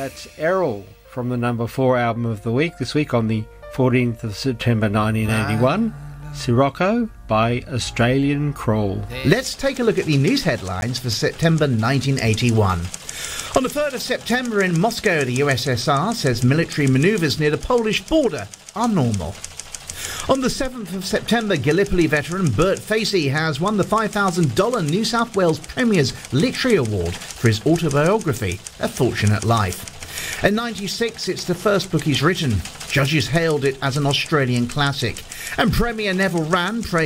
That's Errol from the number 4 album of the week, this week on the 14th of September 1981, Sirocco by Australian Crawl. Let's take a look at the news headlines for September 1981. On the 3rd of September in Moscow, the USSR says military manoeuvres near the Polish border are normal. On the 7th of September, Gallipoli veteran Bert Facey has won the $5,000 New South Wales Premier's Literary Award for his autobiography, A Fortunate Life. In '96, it's the first book he's written. Judges hailed it as an Australian classic. And Premier Neville Wran praised